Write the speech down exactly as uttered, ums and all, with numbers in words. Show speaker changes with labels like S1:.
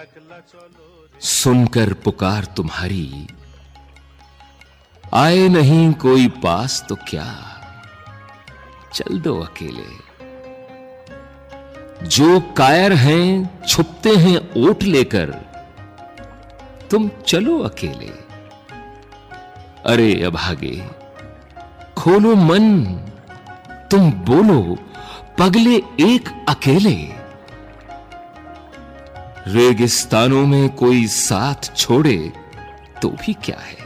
S1: सुनकर पुकार तुम्हारी आए नहीं कोई पास तो क्या, चल दो अकेले। जो कायर हैं छुपते हैं ओट लेकर, तुम चलो अकेले। अरे अभागे खोलो मन, तुम बोलो पगले एक अकेले। रेगिस्तानों में कोई साथ छोड़े तो भी क्या है,